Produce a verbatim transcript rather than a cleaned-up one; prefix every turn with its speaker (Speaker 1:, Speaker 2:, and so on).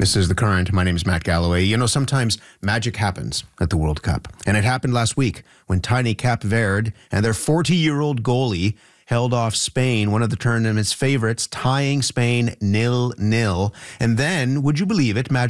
Speaker 1: This is The Current. My name is Matt Galloway. You know, sometimes magic happens at the World Cup. And it happened last week when tiny Cap Verde and their forty-year-old goalie held off Spain, one of the tournament's favorites, tying Spain nil nil. And then, would you believe it, magic